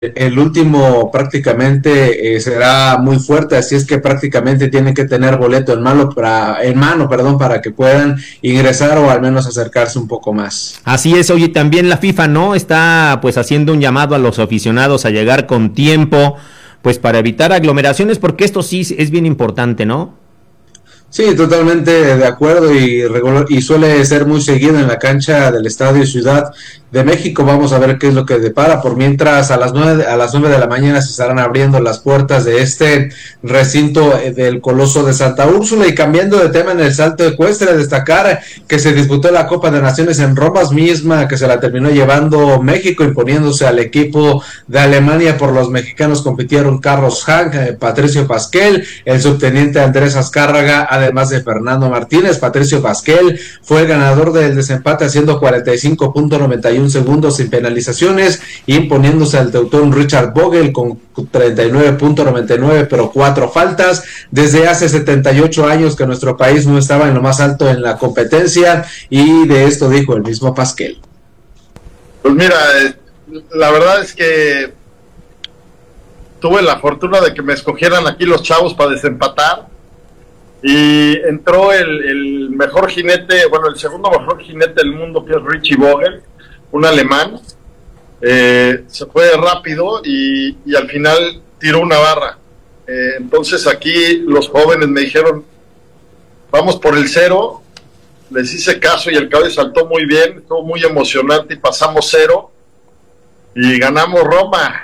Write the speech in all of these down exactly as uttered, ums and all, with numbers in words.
el último prácticamente eh, será muy fuerte, así es que prácticamente tienen que tener boleto en mano para, en mano, perdón, para que puedan ingresar o al menos acercarse un poco más. Así es, oye, también la FIFA, ¿no? Está pues haciendo un llamado a los aficionados a llegar con tiempo, pues para evitar aglomeraciones, porque esto sí es bien importante, ¿no? Sí, totalmente de acuerdo y, regular, y suele ser muy seguido en la cancha del Estadio Ciudad de México. Vamos a ver qué es lo que depara. Por mientras, a las nueve, a las nueve de la mañana se estarán abriendo las puertas de este recinto del Coloso de Santa Úrsula. Y cambiando de tema en el salto ecuestre, destacar que se disputó la Copa de Naciones en Roma, misma que se la terminó llevando México, imponiéndose al equipo de Alemania. Por los mexicanos compitieron Carlos Hank, eh, Patricio Pasquel, el subteniente Andrés Azcárraga, además de Fernando Martínez. Patricio Pasquel fue el ganador del desempate haciendo cuarenta y cinco punto noventa y uno segundos sin penalizaciones, imponiéndose al teutón Richard Vogel con treinta y nueve punto noventa y nueve, pero cuatro faltas. Desde hace setenta y ocho años que nuestro país no estaba en lo más alto en la competencia, y de esto dijo el mismo Pasquel. Pues mira, la verdad es que tuve la fortuna de que me escogieran aquí los chavos para desempatar, y entró el, el mejor jinete, bueno, el segundo mejor jinete del mundo, que es Richie Vogel, un alemán. Eh, se fue rápido y, y al final tiró una barra. Eh, entonces aquí los jóvenes me dijeron, vamos por el cero. Les hice caso y el caballo saltó muy bien, estuvo muy emocionante y pasamos cero y ganamos Roma.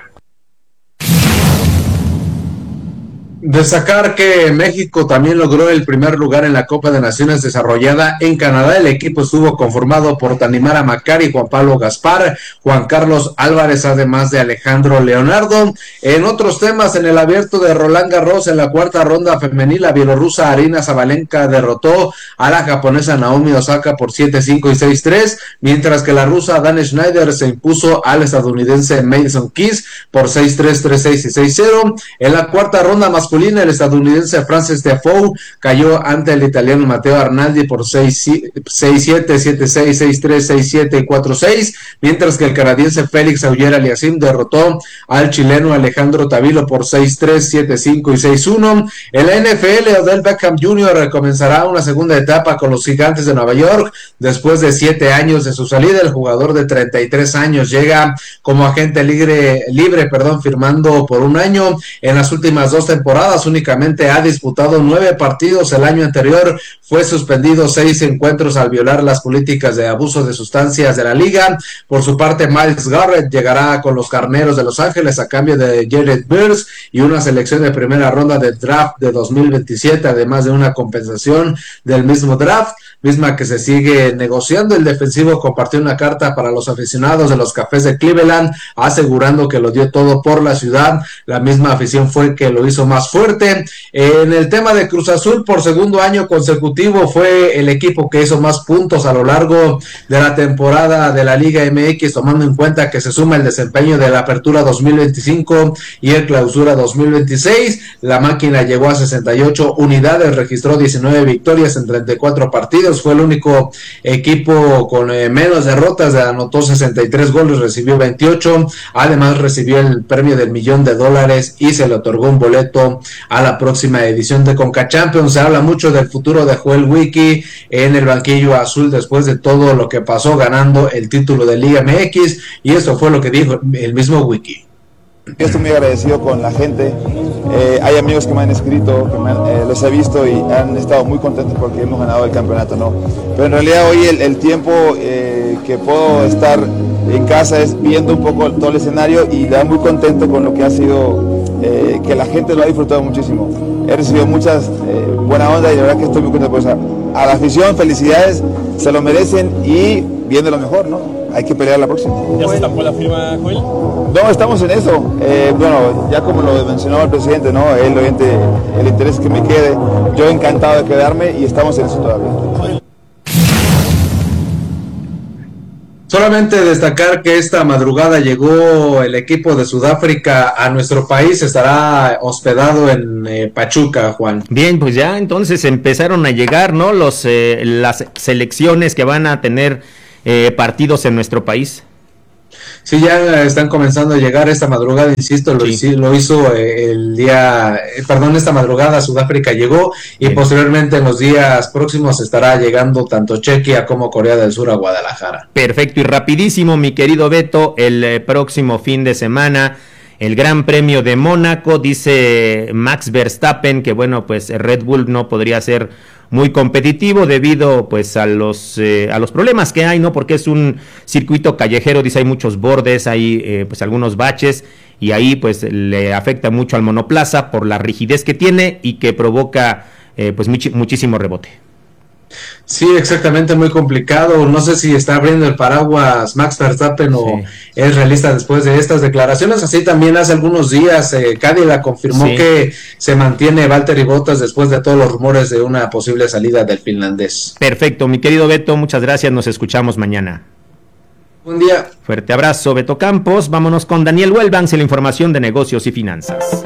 Destacar que México también logró el primer lugar en la Copa de Naciones desarrollada en Canadá. El equipo estuvo conformado por Tanimara Macari, Juan Pablo Gaspar, Juan Carlos Álvarez, además de Alejandro Leonardo. En otros temas, en el abierto de Roland Garros, en la cuarta ronda femenil, la bielorrusa Arina Zabalenka derrotó a la japonesa Naomi Osaka por siete cinco y seis tres, mientras que la rusa Dana Schneider se impuso al estadounidense Madison Keys por seis tres, tres seis y seis cero. En la cuarta ronda masculina, el estadounidense Frances Tiafoe cayó ante el italiano Matteo Arnaldi por seis siete, siete seis, seis tres, seis siete y cuatro seis, mientras que el canadiense Félix Auger-Aliassime derrotó al chileno Alejandro Tavilo por seis tres, siete cinco y seis uno. En la N F L, Odell Beckham junior comenzará una segunda etapa con los Gigantes de Nueva York después de siete años de su salida. El jugador de treinta y tres años llega como agente libre, libre perdón, firmando por un año. En las últimas dos temporadas únicamente ha disputado nueve partidos. El año anterior fue suspendido seis encuentros al violar las políticas de abuso de sustancias de la liga. Por su parte, Myles Garrett llegará con los Carneros de Los Ángeles a cambio de Jared Burns y una selección de primera ronda del draft de dos mil veintisiete, además de una compensación del mismo draft, misma que se sigue negociando. El defensivo compartió una carta para los aficionados de los Cafés de Cleveland, asegurando que lo dio todo por la ciudad. La misma afición fue que lo hizo más fuerte. En el tema de Cruz Azul, por segundo año consecutivo fue el equipo que hizo más puntos a lo largo de la temporada de la Liga M X, tomando en cuenta que se suma el desempeño de la Apertura dos mil veinticinco y el Clausura dos mil veintiséis. La máquina llegó a sesenta y ocho unidades, registró diecinueve victorias en treinta y cuatro partidos, fue el único equipo con eh, menos derrotas, anotó sesenta y tres goles, recibió veintiocho, además recibió el premio del millón de dólares y se le otorgó un boleto a la próxima edición de Conca Champions. Se habla mucho del futuro de Joel Wiki en el banquillo azul después de todo lo que pasó ganando el título de Liga M X, y eso fue lo que dijo el mismo Wiki. Yo estoy muy agradecido con la gente, eh, hay amigos que me han escrito, que me han, eh, los he visto y han estado muy contentos porque hemos ganado el campeonato, ¿no? Pero en realidad hoy el, el tiempo eh, que puedo estar en casa es viendo un poco todo el escenario y da muy contento con lo que ha sido, eh, que la gente lo ha disfrutado muchísimo. He recibido muchas eh, buena onda y la verdad que estoy muy contento por eso. A la afición, felicidades, se lo merecen y viene lo mejor, ¿no? Hay que pelear la próxima. ¿Ya se estampó la firma, Joel? No, estamos en eso. Eh, bueno, ya como lo mencionaba el presidente, ¿no? Él, obviamente, el interés es que me quede. Yo encantado de quedarme y estamos en eso todavía. Solamente destacar que esta madrugada llegó el equipo de Sudáfrica a nuestro país, estará hospedado en eh, Pachuca, Juan. Bien, pues ya entonces empezaron a llegar, ¿no? Los eh, las selecciones que van a tener eh, partidos en nuestro país. Sí, ya están comenzando a llegar esta madrugada, insisto, lo, sí. lo hizo eh, el día, eh, perdón, esta madrugada Sudáfrica llegó y Bien. posteriormente en los días próximos estará llegando tanto Chequia como Corea del Sur a Guadalajara. Perfecto, y rapidísimo, mi querido Beto, el eh, próximo fin de semana, el Gran Premio de Mónaco, dice Max Verstappen que bueno, pues Red Bull no podría ser muy competitivo debido pues a los eh, a los problemas que hay, ¿no? Porque es un circuito callejero, dice, hay muchos bordes, hay eh, pues algunos baches y ahí pues le afecta mucho al monoplaza por la rigidez que tiene y que provoca eh, pues much- muchísimo rebote. Sí, exactamente, muy complicado. No sé si está abriendo el paraguas Max Verstappen sí. o es realista después de estas declaraciones. Así también hace algunos días eh, Cadillac confirmó sí. que se mantiene Valtteri Bottas después de todos los rumores de una posible salida del finlandés. Perfecto, mi querido Beto, muchas gracias, nos escuchamos mañana. Buen día. Fuerte abrazo, Beto Campos. Vámonos con Daniel Welbans en la información de negocios y finanzas.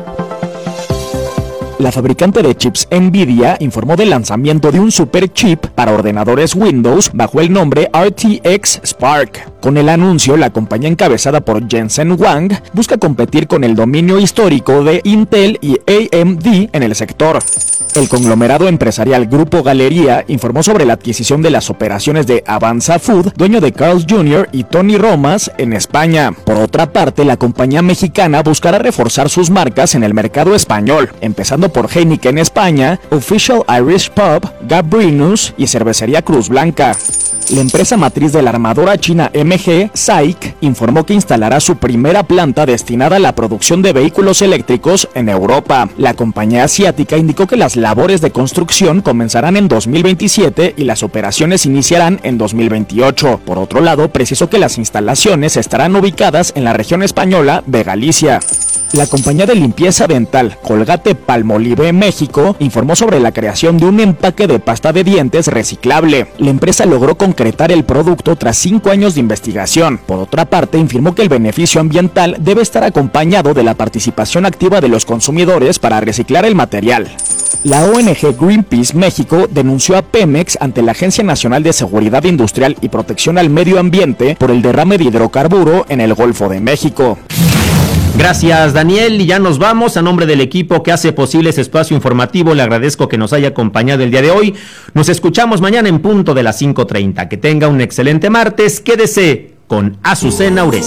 La fabricante de chips Nvidia informó del lanzamiento de un super chip para ordenadores Windows bajo el nombre R T X Spark. Con el anuncio, la compañía encabezada por Jensen Huang busca competir con el dominio histórico de Intel y A M D en el sector. El conglomerado empresarial Grupo Galería informó sobre la adquisición de las operaciones de Avanza Food, dueño de Carl's junior y Tony Romas en España. Por otra parte, la compañía mexicana buscará reforzar sus marcas en el mercado español, empezando por Heineken España, Official Irish Pub, Gambrinus y Cervecería Cruz Blanca. La empresa matriz de la armadora china M G, S A I C, informó que instalará su primera planta destinada a la producción de vehículos eléctricos en Europa. La compañía asiática indicó que las labores de construcción comenzarán en dos mil veintisiete y las operaciones iniciarán en dos mil veintiocho. Por otro lado, precisó que las instalaciones estarán ubicadas en la región española de Galicia. La compañía de limpieza dental Colgate-Palmolive México informó sobre la creación de un empaque de pasta de dientes reciclable. La empresa logró concretar el producto tras cinco años de investigación. Por otra parte, informó que el beneficio ambiental debe estar acompañado de la participación activa de los consumidores para reciclar el material. La O N G Greenpeace México denunció a Pemex ante la Agencia Nacional de Seguridad Industrial y Protección al Medio Ambiente por el derrame de hidrocarburo en el Golfo de México. Gracias, Daniel, y ya nos vamos. A nombre del equipo que hace posible ese espacio informativo, le agradezco que nos haya acompañado el día de hoy. Nos escuchamos mañana en punto de las cinco treinta. Que tenga un excelente martes. Quédese con Azucena Uresti.